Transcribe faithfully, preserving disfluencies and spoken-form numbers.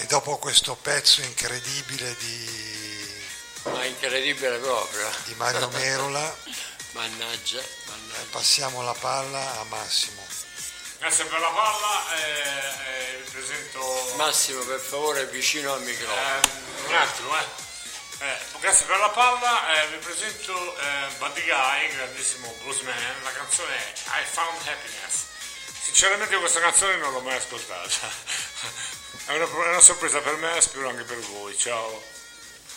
E dopo questo pezzo incredibile di, Ma incredibile proprio. di Mario Merola, Mannaggia, mannaggia. passiamo la palla a Massimo. Grazie per la palla, eh, eh, vi presento... Massimo, per favore, vicino al microfono. Eh, un attimo, eh. eh. Grazie per la palla, eh, vi presento eh, Buddy Guy, grandissimo bluesman, la canzone è I Found Happiness. Sinceramente io questa canzone non l'ho mai ascoltata, è una, è una sorpresa per me e spero anche per voi, ciao.